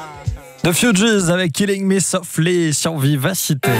The Fugees avec Killing Me Softly sur Vivacité.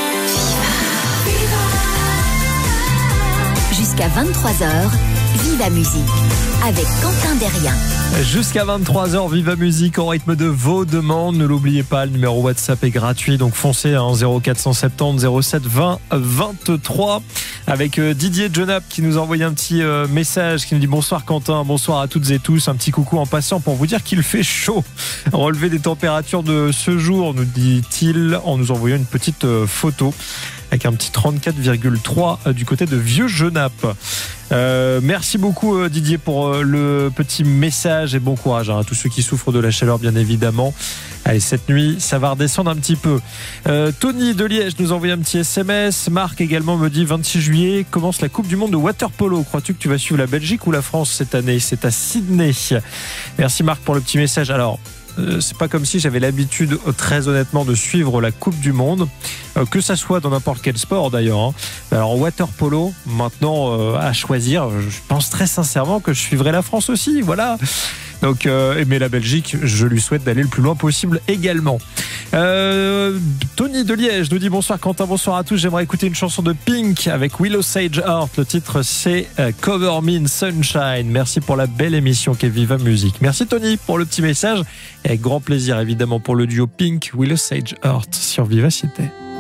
Jusqu'à 23h, Viva Musique avec Quentin Derrien. Jusqu'à 23h, Viva Musique en rythme de vos demandes. Ne l'oubliez pas, le numéro WhatsApp est gratuit, donc foncez à 0470 07 20 23 avec Didier Jonap qui nous a envoyé un petit message qui nous dit bonsoir Quentin, bonsoir à toutes et tous, un petit coucou en passant pour vous dire qu'il fait chaud. Relevé des températures de ce jour, nous dit-il en nous envoyant une petite photo avec un petit 34,3 du côté de Vieux-Genappe. Merci beaucoup Didier pour le petit message et bon courage à tous ceux qui souffrent de la chaleur bien évidemment. Allez, cette nuit ça va redescendre un petit peu. Tony de Liège nous envoie un petit SMS. Marc également me dit 26 juillet commence la Coupe du Monde de waterpolo. Crois-tu que tu vas suivre la Belgique ou la France cette année? C'est à Sydney. Merci Marc pour le petit message. Alors c'est pas comme si j'avais l'habitude très honnêtement de suivre la Coupe du Monde, que ça soit dans n'importe quel sport d'ailleurs hein. Alors water polo maintenant à choisir, je pense très sincèrement que je suivrai la France aussi, voilà. Donc mais la Belgique, je lui souhaite d'aller le plus loin possible également. Tony de Liège nous dit bonsoir Quentin, bonsoir à tous. J'aimerais écouter une chanson de Pink avec Willow Sage Heart. Le titre c'est Cover Me in Sunshine. Merci pour la belle émission qu'est Viva Musique. Merci Tony pour le petit message et avec grand plaisir évidemment pour le duo Pink Willow Sage Heart sur Vivacité.